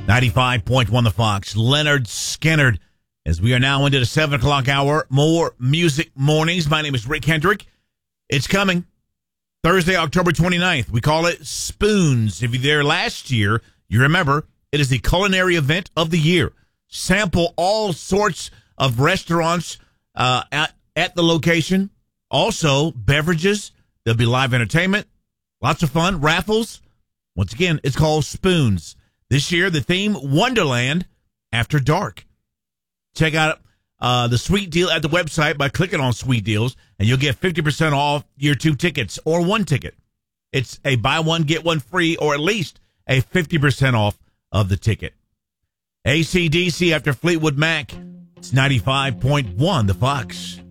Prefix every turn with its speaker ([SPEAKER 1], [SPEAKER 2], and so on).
[SPEAKER 1] 95.1 The Fox, Leonard Skinnard. As we are now into the 7 o'clock hour, more Music Mornings. My name is Rick Hendrick. It's coming Thursday, October 29th. We call it Spoons. If you were there last year, you remember it is the culinary event of the year. Sample all sorts of restaurants at the location. Also, beverages. There'll be live entertainment. Lots of fun. Raffles. Once again, it's called Spoons. This year, the theme, Wonderland After Dark. Check out the Sweet Deal at the website by clicking on Sweet Deals, and you'll get 50% off your 2 tickets or 1 ticket. It's a buy one, get one free, or at least a 50% off of the ticket. AC/DC after Fleetwood Mac. It's 95.1 The Fox.